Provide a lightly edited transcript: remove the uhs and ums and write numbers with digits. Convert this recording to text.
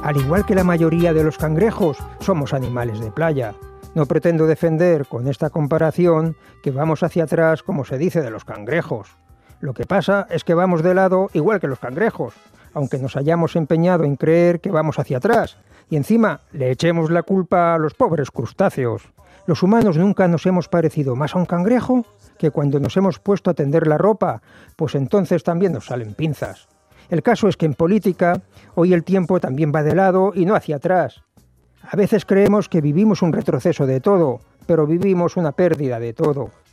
Al igual que la mayoría de los cangrejos, somos animales de playa. No pretendo defender con esta comparación que vamos hacia atrás como se dice de los cangrejos. Lo que pasa es que vamos de lado igual que los cangrejos, aunque nos hayamos empeñado en creer que vamos hacia atrás, y encima le echemos la culpa a los pobres crustáceos. Los humanos nunca nos hemos parecido más a un cangrejo que cuando nos hemos puesto a tender la ropa, pues entonces también nos salen pinzas. El caso es que en política hoy el tiempo también va de lado y no hacia atrás. A veces creemos que vivimos un retroceso de todo, pero vivimos una pérdida de todo.